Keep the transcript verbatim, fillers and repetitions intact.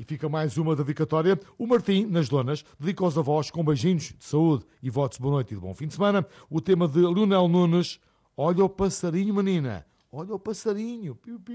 fica mais uma dedicatória. O Martim, nas Donas, dedica aos avós com beijinhos de saúde e votos de boa noite e de bom fim de semana. O tema de Lionel Nunes, olha o passarinho, menina. Olha o passarinho. Piu, piu.